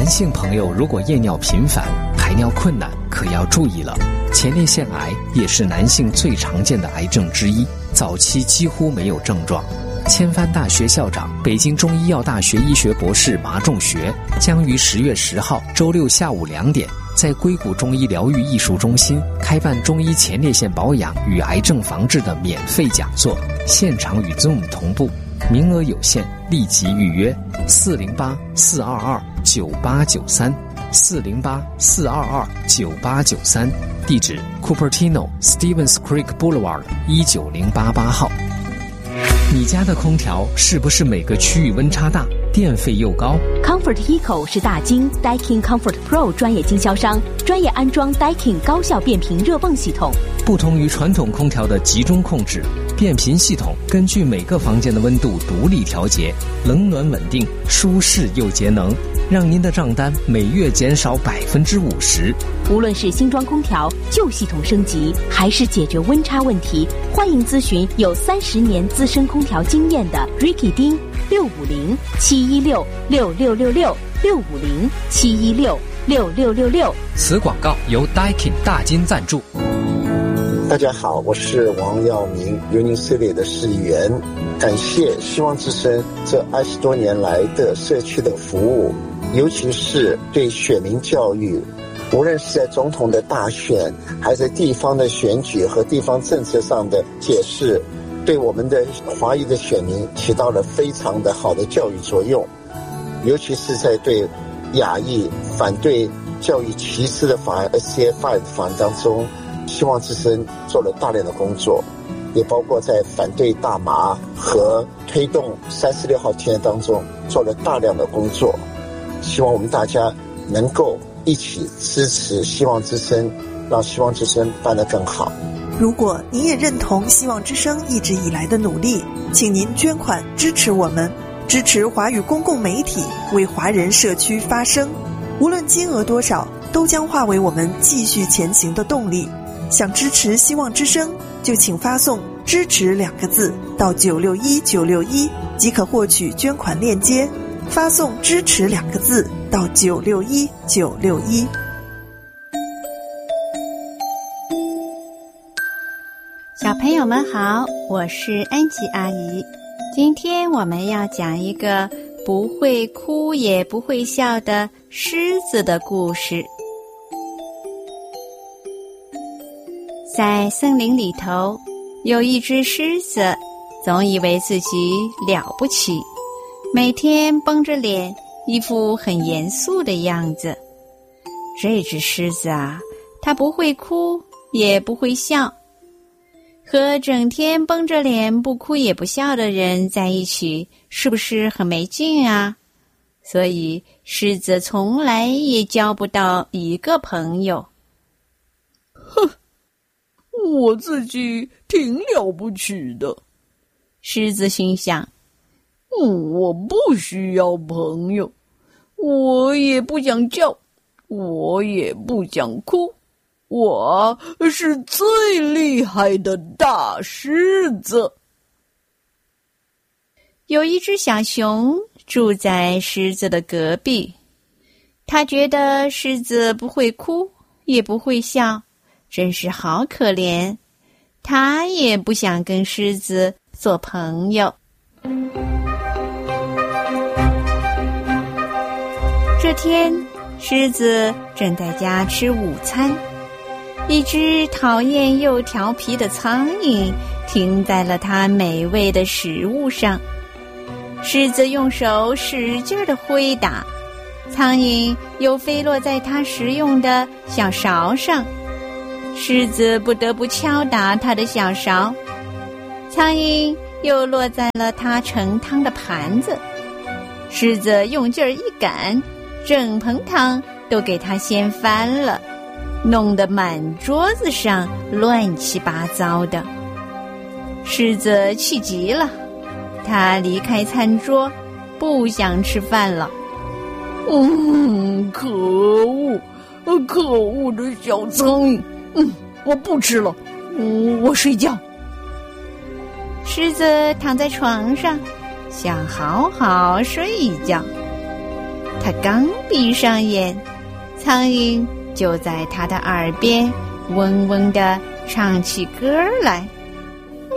男性朋友如果夜尿频繁、排尿困难，可要注意了。前列腺癌也是男性最常见的癌症之一，早期几乎没有症状。千帆大学校长、北京中医药大学医学博士马仲学将于10月10号周六下午2点在硅谷中医疗愈艺术中心开办中医前列腺保养与癌症防治的免费讲座，现场与 Zoom 同步，名额有限，立即预约408-422-9893，408-422-9893，地址 Cupertino Stevens Creek Boulevard 19088号。你家的空调是不是每个区域温差大，电费又高？ Comfort Eco 是大金 Daikin Comfort Pro 专业经销商，专业安装 Daikin 高效变频热泵系统。 不同于传统空调的集中控制，变频系统根据每个房间的温度独立调节，冷暖稳定，舒适又节能，让您的账单每月减少50%。 无论是新装空调、旧系统升级，还是解决温差问题，欢迎咨询有30年资深空调经验的 Ricky 丁650-716-6666，650-716-6666。 此广告由 Daikin 大金赞助。 大家好，我是王耀明，Union City 的市议员。感谢希望之声这20多年来的社区的服务，尤其是对选民教育，无论是在总统的大选，还是地方的选举和地方政策上的解释，对我们的华裔的选民起到了非常的好的教育作用。尤其是在对亚裔反对教育歧视的法案 SCA5 的法案当中，希望之声做了大量的工作，也包括在反对大麻和推动36号提案当中做了大量的工作。希望我们大家能够一起支持希望之声，让希望之声办得更好。 如果您也认同希望之声一直以来的努力，请您捐款支持我们，支持华语公共媒体，为华人社区发声。无论金额多少，都将化为我们继续前行的动力。想支持希望之声，就请发送支持2个字到961961，即可获取捐款链接。发送支持2个字到961961。 小朋友们好，我是安琪阿姨。今天我们要讲一个不会哭也不会笑的狮子的故事。在森林里头，有一只狮子，总以为自己了不起，每天绷着脸，一副很严肃的样子。这只狮子啊，它不会哭也不会笑，和整天绷着脸不哭也不笑的人在一起，是不是很没劲啊？所以狮子从来也交不到一个朋友。 哼，我自己挺了不起的， 狮子心想。 我不需要朋友，我也不想叫，我也不想哭，我是最厉害的大狮子。 有一只小熊住在狮子的隔壁，他觉得狮子不会哭也不会笑，真是好可怜，他也不想跟狮子做朋友。这天，狮子正在家吃午餐，一只讨厌又调皮的苍蝇停在了它美味的食物上。狮子用手使劲地挥打，苍蝇又飞落在它食用的小勺上，狮子不得不敲打它的小勺，苍蝇又落在了它盛汤的盘子，狮子用劲儿一赶，整盆汤都给它掀翻了，弄得满桌子上乱七八糟的。狮子气极了，他离开餐桌，不想吃饭了。 可恶，可恶的小苍蝇！我不吃了，我睡觉。 狮子躺在床上，想好好睡一觉。 他刚闭上眼，苍蝇就在他的耳边嗡嗡地唱起歌来。